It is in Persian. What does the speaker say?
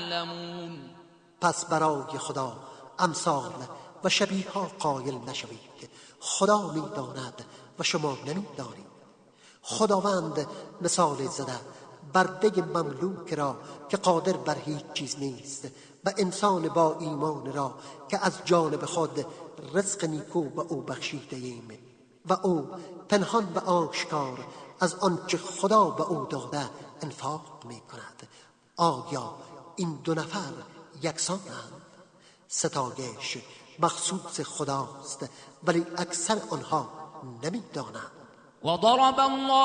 تعلمون. پس برای خدا امثال و شبیه ها قائل نشوید. خدا می‌داند و شما نمی‌دانید. خداوند مثال زده برده مملوک را که قادر بر هیچ چیز نیست و انسان با ایمان را که از جانب خود رزق نیکو به او بخشیده ایم و او پنهان و آشکار از آنچه خدا به او داده انفاق می کند. آیا این دو نفر یکسانند؟ ستایش مخصوص خداست ولی اکثر آنها نمی دانند. وضرب الله